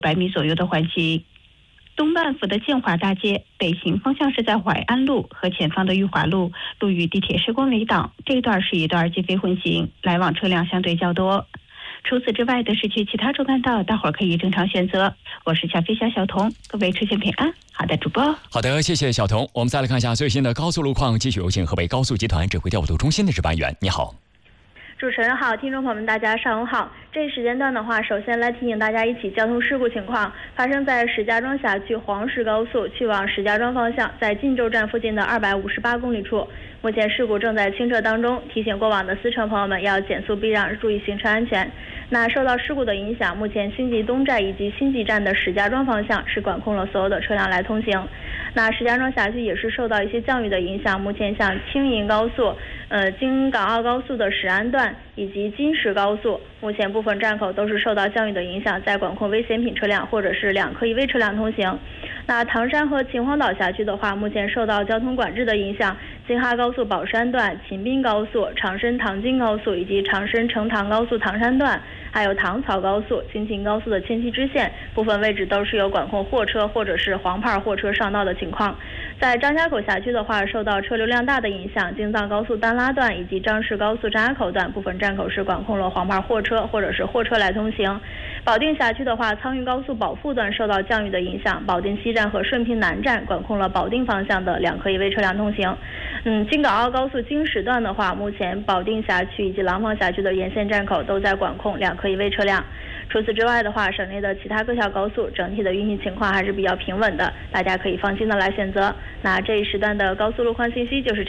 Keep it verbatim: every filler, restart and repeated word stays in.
百米左右的缓行。东段府的建华大街北行方向是在淮安路和前方的裕华路，路与地铁施工围挡，这一段是一段机非混行，来往车辆相对较多。除此之外的市区其他主干道，大伙儿可以正常选择。我是小飞侠小童，各位出行平安。好的，主播。 好的，谢谢小童。我们再来看一下最新的高速路况，继续有请河北高速集团指挥调度中心的值班员。你好。 主持人好，听众朋友们，大家上午好。这一时间段的话，首先来提醒大家一起交通事故情况，发生在石家庄辖区黄石高速去往石家庄方向，在晋州站附近的二百五十八公里处，目前事故正在清撤当中，提醒过往的司乘朋友们要减速避让，注意行车安全。那受到事故的影响，目前星际东站以及星际站的石家庄方向是管控了所有的车辆来通行。那石家庄辖区也是受到一些降雨的影响，目前像青银高速、呃京港澳高速的石安段以及金石高速，目前部分站口都是受到降雨的影响，在管控危险品车辆或者是两科一危车辆通行。那唐山和秦皇岛辖区的话，目前受到交通管制的影响，京哈高速宝山段、秦滨高速、长深唐津高速以及长深成唐高速唐山段，还有唐草高速、京秦高速的千禧支线部分位置都是有管控货车或者是黄牌货车上道的情况。在张家口辖区的话，受到车流量大的影响，京藏高速丹拉段以及张市高速张家口段部分站口是管控了黄牌货车或者是货车来通行。保定辖区的话，苍渝高速保富段受到降雨的影响，保定西站和顺平南站管控了保定方向的两科一危车辆通行。嗯，京港澳高速京石段的话，目前保定辖区以及廊坊辖区的沿线站口都在管控两科一危车辆。除此之外的话，省内的其他各条高速整体的运行情况还是比较平稳的，大家可以放心的来选择。那这一时段的高速路况信息就是这。